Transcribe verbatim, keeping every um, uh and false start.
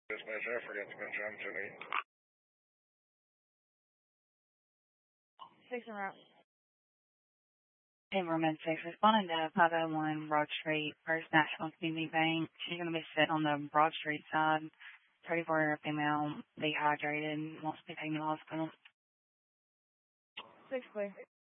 Dispatch, I forgot to mention I'm two eight. Six and route. Hey, Roman six, responding to five oh one Broad Street, First National Community Bank. She's going to be sitting on the Broad Street side. thirty-four-year-old female, dehydrated, wants to be taken to the hospital. Six clear.